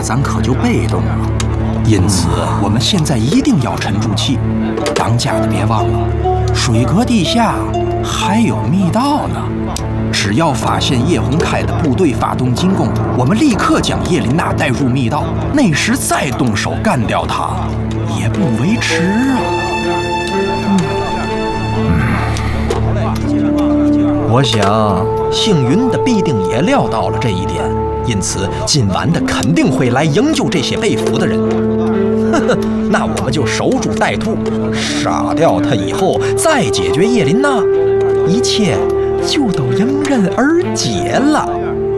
咱可就被动了。因此，我们现在一定要沉住气。当家的别忘了，水阁地下还有密道呢。只要发现叶洪开的部队发动进攻，我们立刻将叶琳娜带入密道，那时再动手干掉他，也不为迟啊。 我想幸运的必定也料到了这一点，因此今晚的肯定会来营救这些被俘的人。那我们就守株待兔，杀掉他以后再解决叶琳娜，一切就都迎刃而解了。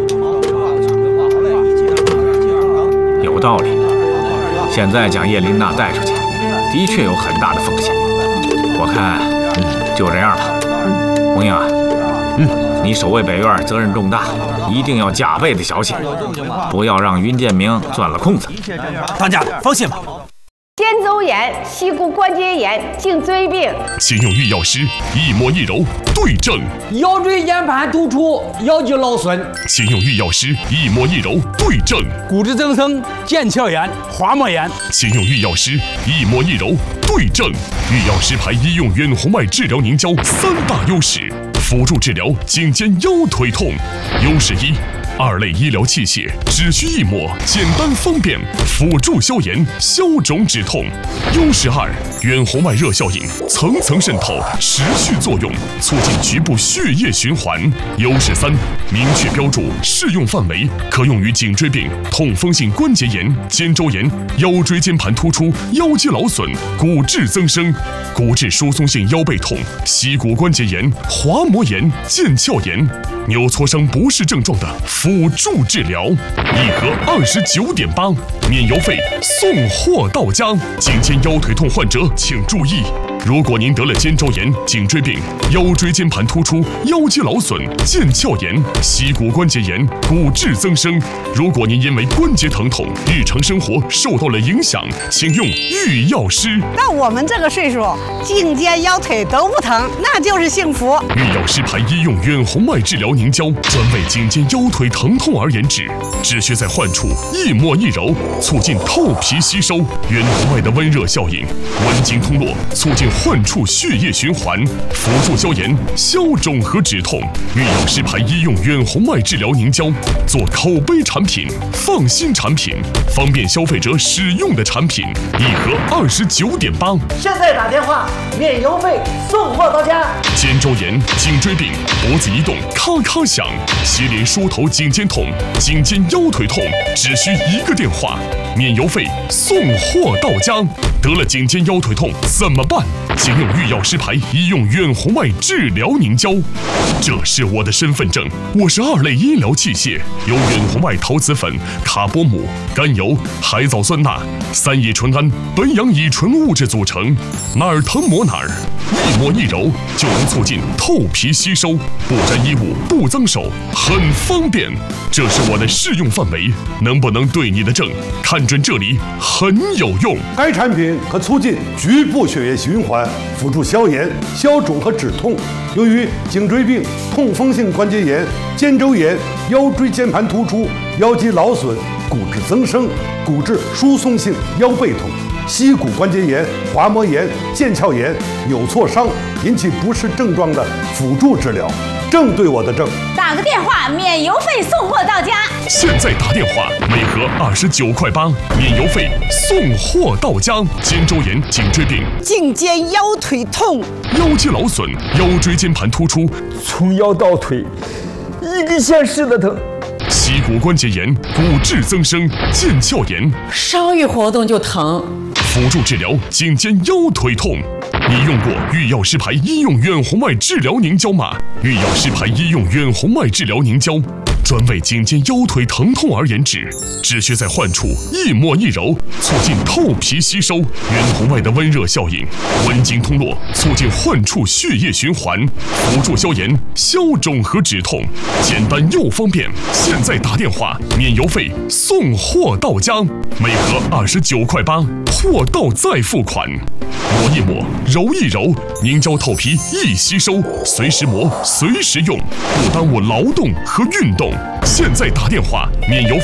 有道理，现在将叶琳娜带出去，的确有很大的风险。我看，就这样吧。红英啊，你守卫北院责任重大，一定要加倍的小心，不要让云建明钻了空子。 当家的放心吧。 肩周炎、膝骨关节炎、颈椎病。 请用御药师一摸一揉对症。 腰椎间盘突出、腰肌劳损。 请用御药师一摸一揉对症。 骨质增生、腱鞘炎、滑膜炎。 请用御药师一摸一揉对症。御药师牌医用远红外治疗凝胶3大优势，辅助治疗颈肩腰腿痛。优势1。2类医疗器械只需一抹，简单方便，辅助消炎、消肿止痛。优势2，远红外热效应层层渗透，持续作用，促进局部血液循环。优势3，明确标注适用范围，可用于颈椎病、痛风性关节炎、肩周炎、腰椎间盘突出、腰肌劳损、骨质增生、骨质疏松性腰背痛、膝骨关节炎、滑膜炎、腱鞘炎、扭挫伤不适症状的辅助治疗，1盒29.8，免邮费，送货到家。颈肩腰腿痛患者请注意，如果您得了肩周炎、颈椎病、腰椎间盘突出、腰肌劳损、腱鞘炎、膝骨关节炎、骨质增生，如果您因为关节疼痛、日常生活受到了影响，请用御药师。 那我们这个岁数，颈肩腰腿都不疼，那就是幸福。 御药师牌医用远红外治疗凝胶，专为颈肩腰腿疼痛而研制，只需在患处一摸一揉，促进透皮吸收。远红外的温热效应，温经通络，促进患处血液循环，辅助消炎、消肿和止痛。御药师牌医用远红外治疗凝胶，做口碑产品、放心产品、方便消费者使用的产品，1盒29.8。 现在打电话，免邮费，送货到家。 肩周炎、颈椎病、脖子一动咔咔响，接连梳头颈肩痛、颈肩腰腿痛，只需1个电话，免邮费，送货到家。得了颈肩腰腿痛怎么办？请用御药师牌医用远红外治疗凝胶。这是我的身份证，我是2类医疗器械，由远红外陶瓷粉、卡波姆、甘油、海藻酸钠、3乙醇胺、苯氧乙醇物质组成，哪儿疼抹哪儿，一摸一揉就能促进透皮吸收，不沾衣物，不脏手，很方便。这是我的适用范围，能不能对你的症？看准这里很有用。 该产品可促进局部血液循环，辅助消炎、消肿和止痛。由于颈椎病、痛风性关节炎、肩周炎、腰椎间盘突出、腰肌劳损、骨质增生、骨质疏松性腰背痛、膝骨关节炎、滑膜炎、腱鞘炎、扭挫伤引起不适症状的辅助治疗，正对我的症。 打个电话，免邮费，送货到家。 现在打电话，每盒29.8块，免邮费，送货到家。肩周炎、颈椎病、 颈肩腰腿痛、 腰肌劳损、腰椎间盘突出， 从腰到腿，一个县市的疼。 膝骨关节炎、骨质增生、腱鞘炎， 稍一活动就疼。 辅助治疗颈肩腰腿痛。你用过御药师牌医用远红外治疗凝胶吗？御药师牌医用远红外治疗凝胶，专为颈肩腰腿疼痛而研制，只需在患处一摸一揉，促进透皮吸收。远红外的温热效应，温经通络，促进患处血液循环，辅助消炎、消肿和止痛，简单又方便。现在打电话，免邮费，送货到家，每盒29.8块，货到再付款。抹一抹，揉一揉，凝胶透皮易吸收，随时磨，随时用，不耽误劳动和运动。现在打电话，免邮费。